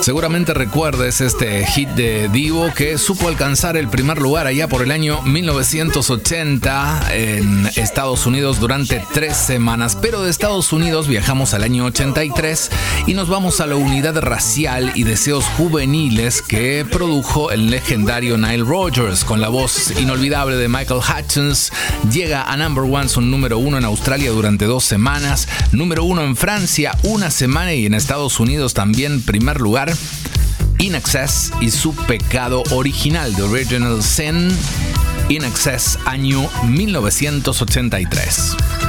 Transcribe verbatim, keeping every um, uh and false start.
Seguramente recuerdes este hit de Divo que supo alcanzar el primer lugar allá por el año mil novecientos ochenta en Estados Unidos durante tres semanas. Pero de Estados Unidos viajamos al año ochenta y tres y nos vamos a la unidad racial y deseos juveniles que produjo el legendario Nile Rodgers. Con la voz inolvidable de Michael Hutchence, llega a number one, su número uno en Australia durante dos semanas, número uno en Francia una semana y en Estados Unidos también primer lugar. In Excess y su pecado original, The Original Sin, In Excess, año mil novecientos ochenta y tres.